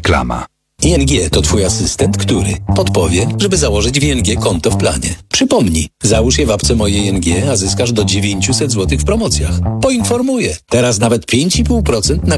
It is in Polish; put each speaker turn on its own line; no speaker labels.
Reklama.
ING to twój asystent, który podpowie, żeby założyć w ING konto w planie. Przypomnij, załóż je w apce Moje ING, a zyskasz do 900 zł w promocjach. Poinformuję, teraz nawet 5,5% na